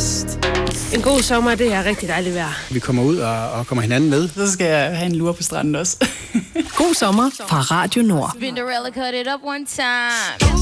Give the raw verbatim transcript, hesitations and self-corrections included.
sidst. En god sommer, det er rigtig dejligt vejr. Vi kommer ud og, og kommer hinanden med. Så skal jeg have en lur på stranden også. God sommer fra Radio Nord. Spinderella cut it up one time.